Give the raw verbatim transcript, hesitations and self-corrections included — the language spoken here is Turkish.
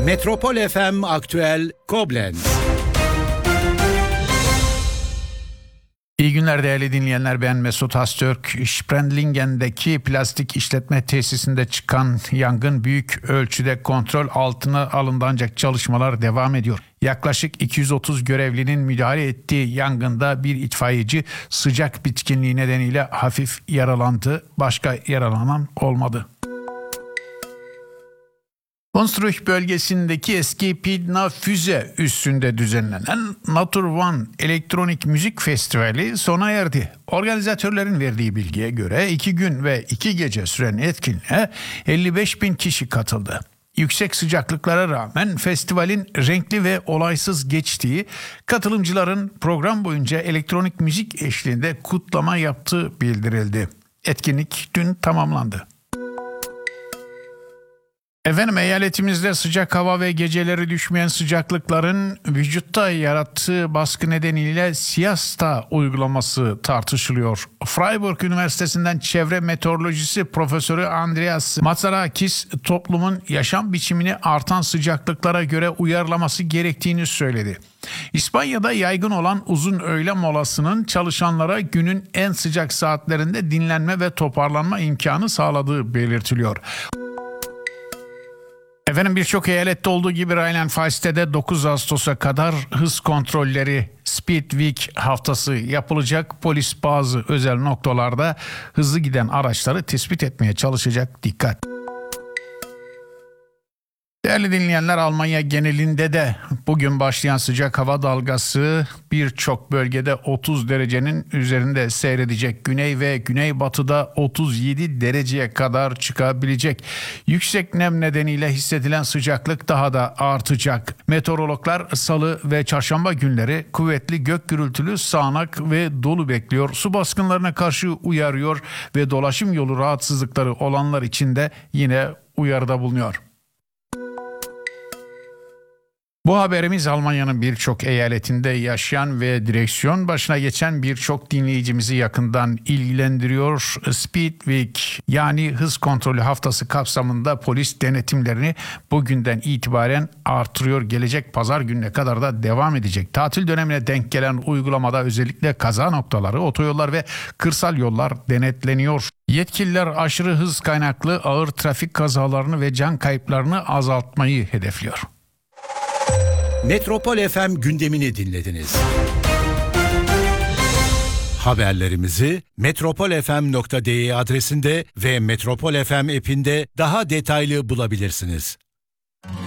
Metropol F M Aktüel Koblenz. İyi günler değerli dinleyenler, ben Mesut Hastürk. Sprendlingen'deki plastik işletme tesisinde çıkan yangın büyük ölçüde kontrol altına alındı ancak çalışmalar devam ediyor. Yaklaşık iki yüz otuz görevlinin müdahale ettiği yangında bir itfaiyeci sıcak bitkinliği nedeniyle hafif yaralandı. Başka yaralanan olmadı. Montreux bölgesindeki eski Pydna füze üssünde düzenlenen Natur One Elektronik Müzik Festivali sona erdi. Organizatörlerin verdiği bilgiye göre iki gün ve iki gece süren etkinliğe elli beş bin kişi katıldı. Yüksek sıcaklıklara rağmen festivalin renkli ve olaysız geçtiği, katılımcıların program boyunca elektronik müzik eşliğinde kutlama yaptığı bildirildi. Etkinlik dün tamamlandı. Efendim, eyaletimizde sıcak hava ve geceleri düşmeyen sıcaklıkların vücutta yarattığı baskı nedeniyle siesta uygulaması tartışılıyor. Freiburg Üniversitesi'nden çevre meteorolojisi profesörü Andreas Matsarakis toplumun yaşam biçimini artan sıcaklıklara göre uyarlaması gerektiğini söyledi. İspanya'da yaygın olan uzun öğle molasının çalışanlara günün en sıcak saatlerinde dinlenme ve toparlanma imkanı sağladığı belirtiliyor. Efendim, birçok eyalette olduğu gibi Rheinland-Pfalz'te de dokuz Ağustos'a kadar hız kontrolleri Speed Week haftası yapılacak. Polis bazı özel noktalarda hızlı giden araçları tespit etmeye çalışacak. Dikkat! Değerli dinleyenler, Almanya genelinde de bugün başlayan sıcak hava dalgası birçok bölgede otuz derecenin üzerinde seyredecek. Güney ve güneybatıda otuz yedi dereceye kadar çıkabilecek. Yüksek nem nedeniyle hissedilen sıcaklık daha da artacak. Meteorologlar salı ve çarşamba günleri kuvvetli gök gürültülü sağanak ve dolu bekliyor. Su baskınlarına karşı uyarıyor ve dolaşım yolu rahatsızlıkları olanlar için de yine uyarıda bulunuyor. Bu haberimiz Almanya'nın birçok eyaletinde yaşayan ve direksiyon başına geçen birçok dinleyicimizi yakından ilgilendiriyor. Speed Week yani hız kontrolü haftası kapsamında polis denetimlerini bugünden itibaren artırıyor. Gelecek pazar gününe kadar da devam edecek. Tatil dönemine denk gelen uygulamada özellikle kaza noktaları, otoyollar ve kırsal yollar denetleniyor. Yetkililer aşırı hız kaynaklı ağır trafik kazalarını ve can kayıplarını azaltmayı hedefliyor. Metropol F M gündemini dinlediniz. Haberlerimizi metropol f m nokta d e adresinde ve Metropol F M app'inde daha detaylı bulabilirsiniz.